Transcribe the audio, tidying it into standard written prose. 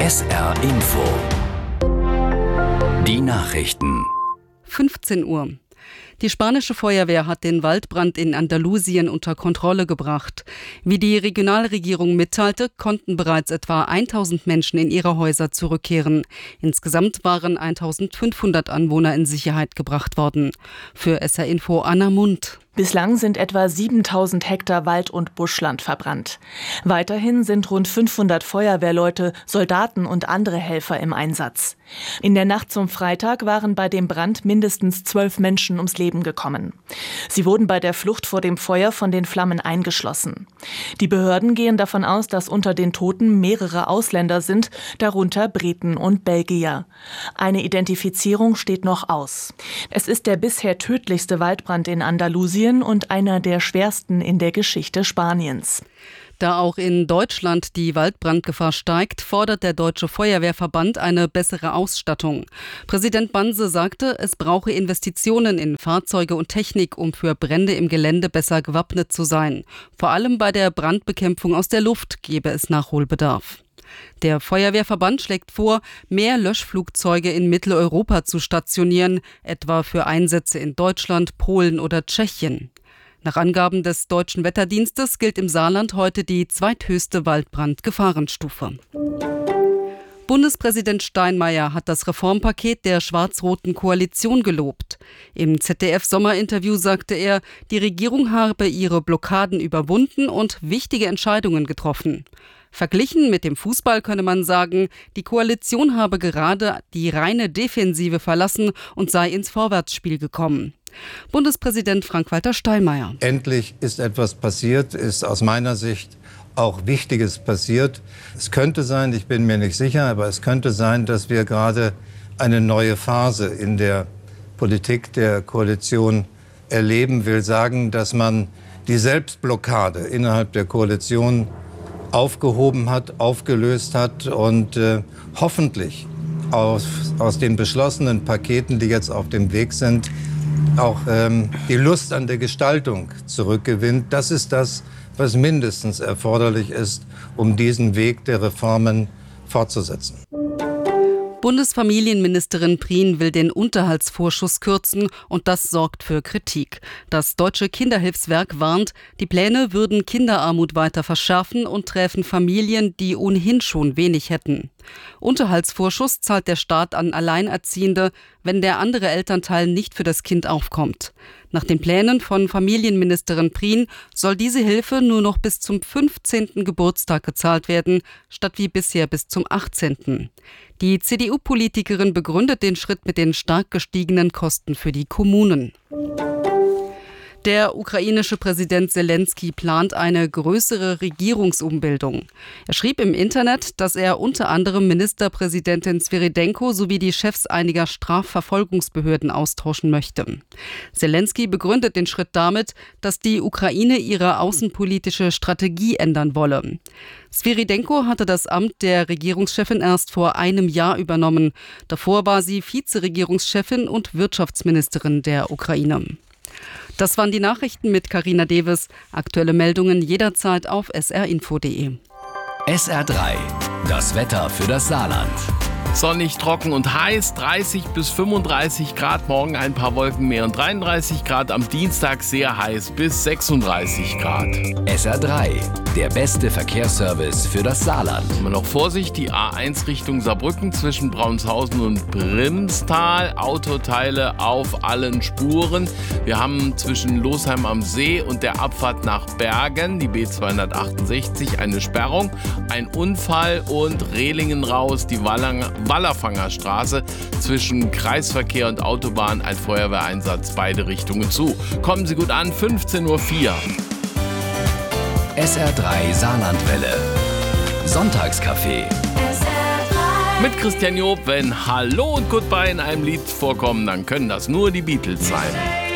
SR Info. Die Nachrichten. 15 Uhr. Die spanische Feuerwehr hat den Waldbrand in Andalusien unter Kontrolle gebracht. Wie die Regionalregierung mitteilte, konnten bereits etwa 1000 Menschen in ihre Häuser zurückkehren. Insgesamt waren 1500 Anwohner in Sicherheit gebracht worden. Für SR Info Anna Mund. Bislang sind etwa 7000 Hektar Wald- und Buschland verbrannt. Weiterhin sind rund 500 Feuerwehrleute, Soldaten und andere Helfer im Einsatz. In der Nacht zum Freitag waren bei dem Brand mindestens 12 Menschen ums Leben gekommen. Sie wurden bei der Flucht vor dem Feuer von den Flammen eingeschlossen. Die Behörden gehen davon aus, dass unter den Toten mehrere Ausländer sind, darunter Briten und Belgier. Eine Identifizierung steht noch aus. Es ist der bisher tödlichste Waldbrand in Andalusien und einer der schwersten in der Geschichte Spaniens. Da auch in Deutschland die Waldbrandgefahr steigt, fordert der Deutsche Feuerwehrverband eine bessere Ausstattung. Präsident Banse sagte, es brauche Investitionen in Fahrzeuge und Technik, um für Brände im Gelände besser gewappnet zu sein. Vor allem bei der Brandbekämpfung aus der Luft gebe es Nachholbedarf. Der Feuerwehrverband schlägt vor, mehr Löschflugzeuge in Mitteleuropa zu stationieren, etwa für Einsätze in Deutschland, Polen oder Tschechien. Nach Angaben des Deutschen Wetterdienstes gilt im Saarland heute die zweithöchste Waldbrandgefahrenstufe. Bundespräsident Steinmeier hat das Reformpaket der schwarz-roten Koalition gelobt. Im ZDF-Sommerinterview sagte er, die Regierung habe ihre Blockaden überwunden und wichtige Entscheidungen getroffen. Verglichen mit dem Fußball könne man sagen, die Koalition habe gerade die reine Defensive verlassen und sei ins Vorwärtsspiel gekommen. Bundespräsident Frank-Walter Steinmeier. Endlich ist etwas passiert, ist aus meiner Sicht auch Wichtiges passiert. Es könnte sein, ich bin mir nicht sicher, aber es könnte sein, dass wir gerade eine neue Phase in der Politik der Koalition erleben. Will sagen, dass man die Selbstblockade innerhalb der Koalition aufgehoben hat, aufgelöst hat und hoffentlich aus den beschlossenen Paketen, die jetzt auf dem Weg sind, auch die Lust an der Gestaltung zurückgewinnt. Das ist das, was mindestens erforderlich ist, um diesen Weg der Reformen fortzusetzen. Bundesfamilienministerin Prien will den Unterhaltsvorschuss kürzen und das sorgt für Kritik. Das Deutsche Kinderhilfswerk warnt, die Pläne würden Kinderarmut weiter verschärfen und träfen Familien, die ohnehin schon wenig hätten. Unterhaltsvorschuss zahlt der Staat an Alleinerziehende, wenn der andere Elternteil nicht für das Kind aufkommt. Nach den Plänen von Familienministerin Prien soll diese Hilfe nur noch bis zum 15. Geburtstag gezahlt werden, statt wie bisher bis zum 18. Die CDU-Politikerin begründet den Schritt mit den stark gestiegenen Kosten für die Kommunen. Der ukrainische Präsident Selenskyj plant eine größere Regierungsumbildung. Er schrieb im Internet, dass er unter anderem Ministerpräsidentin Svyrydenko sowie die Chefs einiger Strafverfolgungsbehörden austauschen möchte. Selenskyj begründet den Schritt damit, dass die Ukraine ihre außenpolitische Strategie ändern wolle. Svyrydenko hatte das Amt der Regierungschefin erst vor einem Jahr übernommen. Davor war sie Vizeregierungschefin und Wirtschaftsministerin der Ukraine. Das waren die Nachrichten mit Carina Deves. Aktuelle Meldungen jederzeit auf srinfo.de. SR3, das Wetter für das Saarland. Sonnig, trocken und heiß, 30 bis 35 Grad, morgen ein paar Wolken mehr und 33 Grad, am Dienstag sehr heiß bis 36 Grad. SR3, der beste Verkehrsservice für das Saarland. Immer noch Vorsicht, die A1 Richtung Saarbrücken zwischen Braunshausen und Brimstal, Autoteile auf allen Spuren. Wir haben zwischen Losheim am See und der Abfahrt nach Bergen, die B268, eine Sperrung, ein Unfall und Rehlingen raus, die Wallerfanger Straße zwischen Kreisverkehr und Autobahn, ein Feuerwehreinsatz, beide Richtungen zu. Kommen Sie gut an, 15:04 Uhr. SR3 Saarlandwelle. Sonntagscafé. Mit Christian Job, wenn Hallo und Goodbye in einem Lied vorkommen, dann können das nur die Beatles sein.